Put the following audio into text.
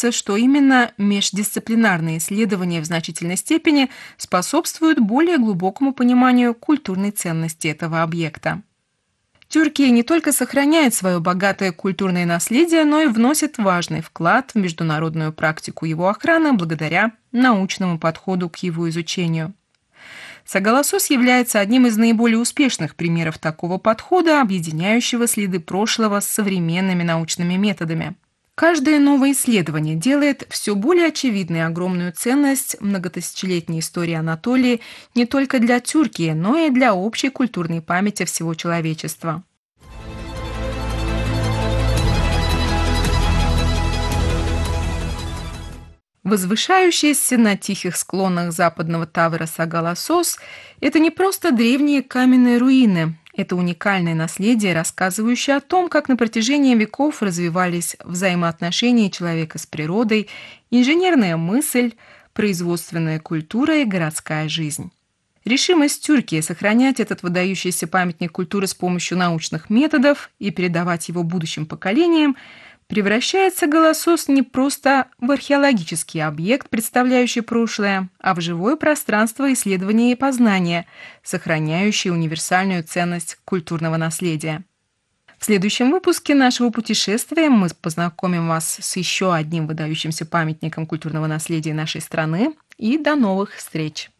кажется, что именно междисциплинарные исследования в значительной степени способствуют более глубокому пониманию культурной ценности этого объекта. Тюркия не только сохраняет свое богатое культурное наследие, но и вносит важный вклад в международную практику его охраны благодаря научному подходу к его изучению. Сагаласос является одним из наиболее успешных примеров такого подхода, объединяющего следы прошлого с современными научными методами. Каждое новое исследование делает все более очевидной огромную ценность многотысячелетней истории Анатолии не только для Тюркии, но и для общей культурной памяти всего человечества. Возвышающиеся на тихих склонах западного Тавра Сагаласос — это не просто древние каменные руины, это уникальное наследие, рассказывающее о том, как на протяжении веков развивались взаимоотношения человека с природой, инженерная мысль, производственная культура и городская жизнь. Решимость Тюркии сохранять этот выдающийся памятник культуры с помощью научных методов и передавать его будущим поколениям превращается Голосос не просто в археологический объект, представляющий прошлое, а в живое пространство исследования и познания, сохраняющее универсальную ценность культурного наследия. В следующем выпуске нашего путешествия мы познакомим вас с еще одним выдающимся памятником культурного наследия нашей страны. И до новых встреч!